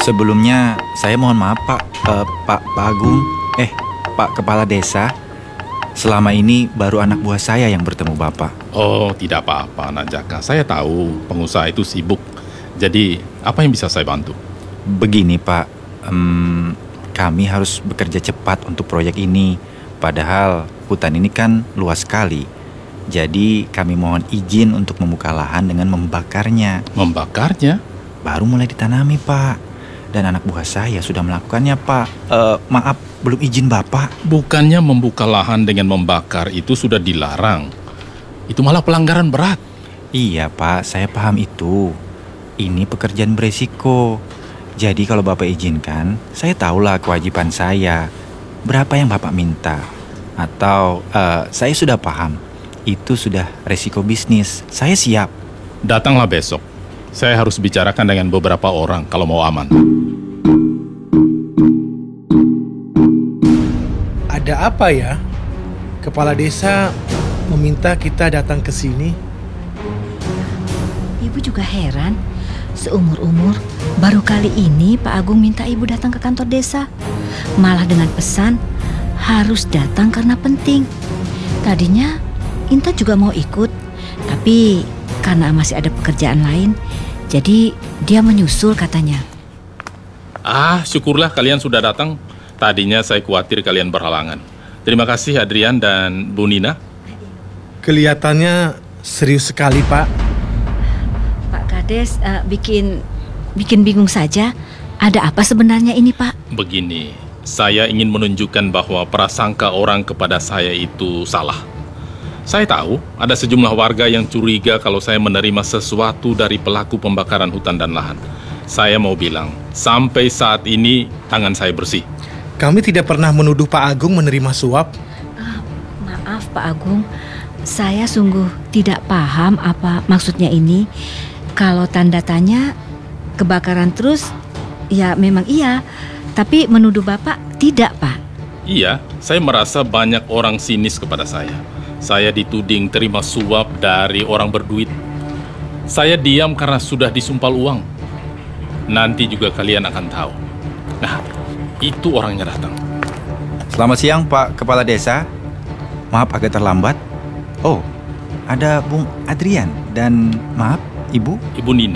Sebelumnya saya mohon maaf Pak, Pak Agung, Pak Kepala Desa. Selama ini baru anak buah saya yang bertemu Bapak. Oh, tidak apa-apa, Nak Jaka. Saya tahu pengusaha itu sibuk. Jadi, apa yang bisa saya bantu? Begini Pak, kami harus bekerja cepat untuk proyek ini. Padahal hutan ini kan luas sekali. Jadi kami mohon izin untuk membuka lahan dengan membakarnya. Membakarnya? Baru mulai ditanami Pak. Dan anak buah saya sudah melakukannya Pak. Maaf, belum izin Bapak. Bukannya membuka lahan dengan membakar itu sudah dilarang. Itu malah pelanggaran berat. Iya Pak, saya paham itu. Ini pekerjaan beresiko. Jadi kalau Bapak izinkan, saya tahulah kewajiban saya. Berapa yang Bapak minta? Atau saya sudah paham. Itu sudah resiko bisnis. Saya siap. Datanglah besok. Saya harus bicarakan dengan beberapa orang kalau mau aman. Ada apa ya? Kepala desa meminta kita datang ke sini. Ibu juga heran. Seumur-umur, baru kali ini Pak Agung minta ibu datang ke kantor desa. Malah dengan pesan, harus datang karena penting. Tadinya Inta juga mau ikut, tapi karena masih ada pekerjaan lain, jadi dia menyusul katanya. Syukurlah kalian sudah datang. Tadinya saya khawatir kalian berhalangan. Terima kasih Adrian dan Bu Nina. Kelihatannya serius sekali, Pak. Pak Kades bikin bingung saja. Ada apa sebenarnya ini, Pak? Begini, saya ingin menunjukkan bahwa prasangka orang kepada saya itu salah. Saya tahu ada sejumlah warga yang curiga kalau saya menerima sesuatu dari pelaku pembakaran hutan dan lahan. Saya mau bilang, sampai saat ini tangan saya bersih. Kami tidak pernah menuduh Pak Agung menerima suap. Maaf Pak Agung, saya sungguh tidak paham apa maksudnya ini. Kalau tanda tanya kebakaran terus, ya memang iya. Tapi menuduh Bapak tidak, Pak. Iya, saya merasa banyak orang sinis kepada saya. Saya dituding terima suap dari orang berduit. Saya diam karena sudah disumpal uang. Nanti juga kalian akan tahu. Nah, itu orangnya datang. Selamat siang Pak Kepala Desa. Maaf agak terlambat. Oh, ada Bung Adrian dan maaf Ibu. Ibu Nina.